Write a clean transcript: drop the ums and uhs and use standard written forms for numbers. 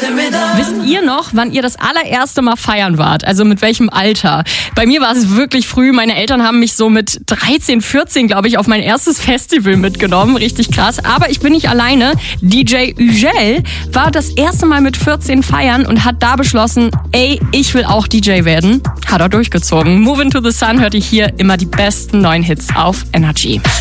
Wisst ihr noch, wann ihr das allererste Mal feiern wart? Also mit welchem Alter? Bei mir war es wirklich früh. Meine Eltern haben mich so mit 13, 14, glaube ich, auf mein erstes Festival mitgenommen. Richtig krass. Aber ich bin nicht alleine. DJ Ugel war das erste Mal mit 14 feiern und hat da beschlossen, ey, ich will auch DJ werden. Hat er durchgezogen. Move Into the Sun hört ihr hier immer die besten neuen Hits auf Energy.